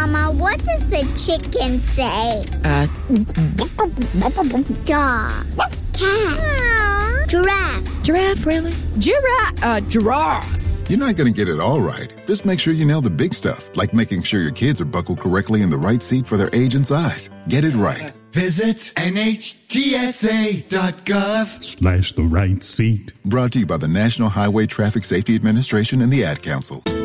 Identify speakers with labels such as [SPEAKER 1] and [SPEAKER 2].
[SPEAKER 1] Mama, what does the chicken say? Dog. Cat. Giraffe.
[SPEAKER 2] Giraffe, really? Giraffe.
[SPEAKER 3] You're not going to get it all right. Just make sure you nail the big stuff, like making sure your kids are buckled correctly in the right seat for their age and size. Get it right.
[SPEAKER 4] Visit NHTSA.gov/the right seat.
[SPEAKER 3] Brought to you by the National Highway Traffic Safety Administration and the Ad Council.